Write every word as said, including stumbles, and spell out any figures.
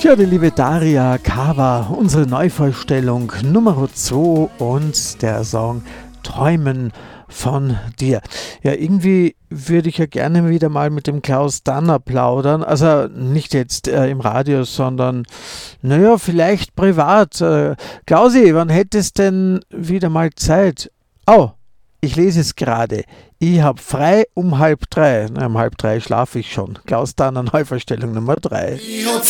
Ja, die liebe Daria Kawa, unsere Neuvorstellung Nummer zwei und der Song Träumen von dir. Ja, irgendwie würde ich ja gerne wieder mal mit dem Klaus Danner plaudern. Also nicht jetzt äh, im Radio, sondern naja, vielleicht privat. Äh, Klausi, wann hättest denn wieder mal Zeit? Oh, ich lese es gerade. Ich habe frei um halb drei. Na, um halb drei schlafe ich schon. Klaus Danner, Neuvorstellung Nummer drei. Ich hab